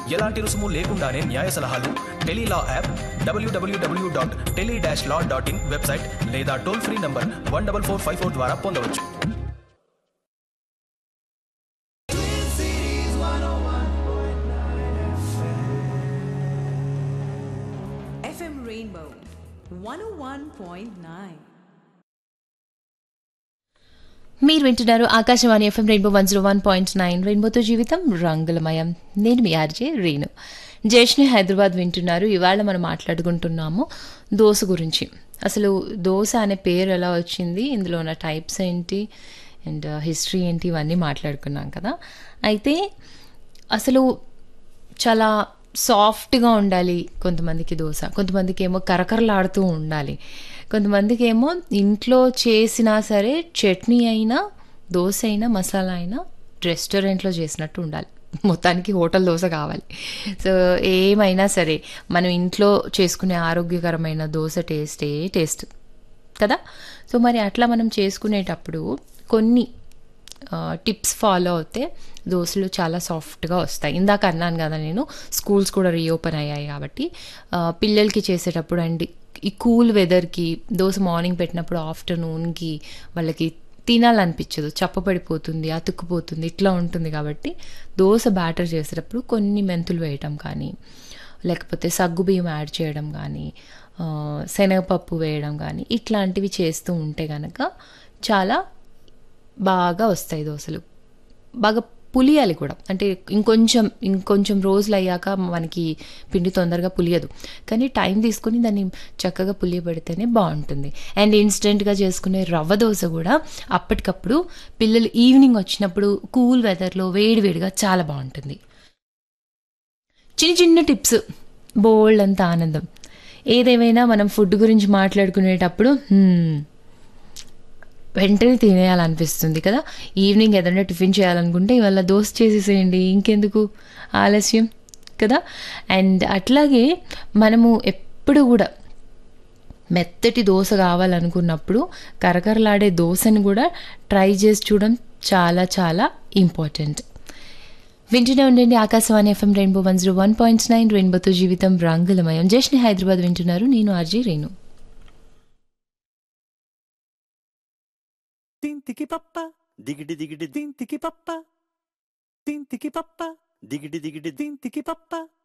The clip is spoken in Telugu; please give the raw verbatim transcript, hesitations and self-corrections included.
ఎలాంటి రుసుము లేకుండానే న్యాయ సలహాలు Tele-Law app, WWW dot tele dash law dot in website లేదా toll free number one double four five four ద్వారా పొందవచ్చు. ఎఫ్ఎం రెయిన్బో వన్ ఓ వన్ పాయింట్ నైన్. మీరు వింటున్నారు Akashvani FM rainbow one zero one point nine. రెయిన్బోతో జీవితం రంగులమయం. నేను మీ ఆర్జే రీను. జేష్ని హైదరాబాద్ వింటున్నారు. ఇవాళ మనం మాట్లాడుకుంటున్నాము దోశ గురించి. అసలు దోశ అనే పేరు ఎలా వచ్చింది, ఇందులో ఉన్న టైప్స్ ఏంటి అండ్ హిస్టరీ ఏంటి, ఇవన్నీ మాట్లాడుకున్నాం కదా. అయితే అసలు చాలా సాఫ్ట్గా ఉండాలి కొంతమందికి దోశ, కొంతమందికి ఏమో కరకరలాడుతూ ఉండాలి, కొంతమందికి ఏమో ఇంట్లో చేసినా సరే చట్నీ అయినా దోశ అయినా మసాలా అయినా రెస్టారెంట్లో చేసినట్టు ఉండాలి. మొత్తానికి హోటల్ దోశ కావాలి. సో ఏమైనా సరే మనం ఇంట్లో చేసుకునే ఆరోగ్యకరమైన దోశ టేస్టే టేస్ట్ కదా. సో మరి అట్లా మనం చేసుకునేటప్పుడు కొన్ని టిప్స్ ఫాలో అవుతే దోశలు చాలా సాఫ్ట్గా వస్తాయి. ఇందాక అన్నాను కదా నేను, స్కూల్స్ కూడా రీఓపెన్ అయ్యాయి కాబట్టి పిల్లలకి చేసేటప్పుడు అండ్ ఈ కూల్ వెదర్కి దోశ మార్నింగ్ పెట్టినప్పుడు ఆఫ్టర్నూన్కి వాళ్ళకి తినాలనిపించదు, చప్పపడిపోతుంది, అతుక్కుపోతుంది, ఇట్లా ఉంటుంది. కాబట్టి దోశ బ్యాటర్ చేసేటప్పుడు కొన్ని మెంతులు వేయటం కానీ, లేకపోతే సగ్గుబియ్యం యాడ్ చేయడం కానీ, శనగపప్పు వేయడం కానీ, ఇట్లాంటివి చేస్తూ ఉంటే కనుక చాలా బాగా వస్తాయి దోశలు. బాగా పులియాలి కూడా, అంటే ఇంకొంచెం ఇంకొంచెం రోజులు అయ్యాక మనకి పిండి తొందరగా పులియదు, కానీ టైం తీసుకొని దాన్ని చక్కగా పులియబెడితేనే బాగుంటుంది. అండ్ ఇన్స్టెంట్గా చేసుకునే రవ్వ దోశ కూడా అప్పటికప్పుడు పిల్లలు ఈవినింగ్ వచ్చినప్పుడు కూల్ వెదర్లో వేడివేడిగా చాలా బాగుంటుంది. చిన్న చిన్న టిప్స్, బోల్డ్ అంత ఆనందం. ఏదేమైనా మనం ఫుడ్ గురించి మాట్లాడుకునేటప్పుడు వెంటనే తినేయాలనిపిస్తుంది కదా. ఈవినింగ్ ఏదైనా టిఫిన్ చేయాలనుకుంటే ఇవాళ దోశ చేసేసేయండి, ఇంకెందుకు ఆలస్యం కదా. అండ్ అట్లాగే మనము ఎప్పుడు కూడా మెత్తటి దోశ కావాలనుకున్నప్పుడు కరకరలాడే దోశని కూడా ట్రై చేసి చూడడం చాలా చాలా ఇంపార్టెంట్. వింటూనే ఉండండి Akashvani FM rainbow one zero one point nine. రెయిన్బోతో జీవితం రంగులమయం. జేష్ని హైదరాబాద్ వింటున్నారు. నేను ఆర్జీ రేణు. తింతికి పప్ప దిగిడి దిగిడి తింతికి పప్ప తింతికి పప్ప దిగిడి దిగిడి తింతికి పప్ప